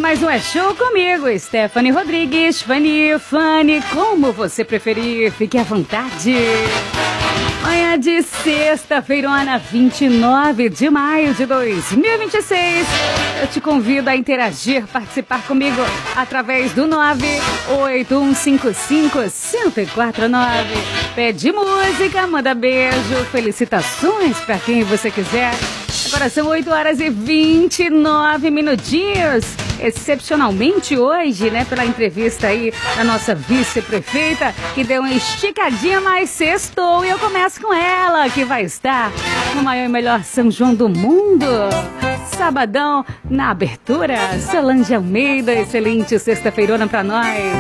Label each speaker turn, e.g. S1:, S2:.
S1: mais um É Show comigo, Stephanie Rodrigues. Fanny, como você preferir, fique à vontade. Manhã de sexta-feirona, 29 de maio de 2026. Eu te convido a interagir, participar comigo através do 981551049. Pede música, manda beijo, felicitações para quem você quiser. Agora são 8 horas e 29 minutinhos. Excepcionalmente hoje, né, pela entrevista aí da nossa vice-prefeita, que deu uma esticadinha, mas sextou. E eu começo com ela, que vai estar no maior e melhor São João do mundo. Sabadão, na abertura, Solange Almeida. Excelente sexta-feirona pra nós.